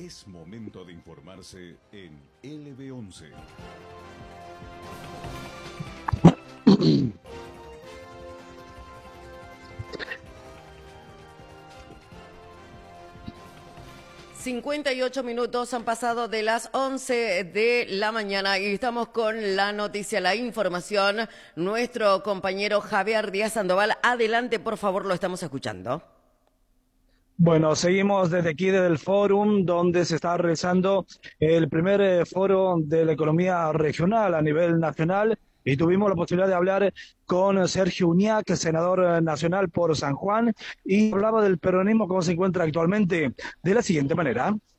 Es momento de informarse en LB11. ...58 han pasado de las 11 de la mañana... ...y estamos con la noticia, la información... ...nuestro compañero Javier Díaz Sandoval. Adelante, por favor, lo estamos escuchando. Bueno, seguimos desde aquí, desde el Fórum, donde se está realizando el primer foro de la economía regional a nivel nacional, y tuvimos la posibilidad de hablar con Sergio Uñac, senador nacional por San Juan, y hablaba del peronismo, cómo se encuentra actualmente, de la siguiente manera.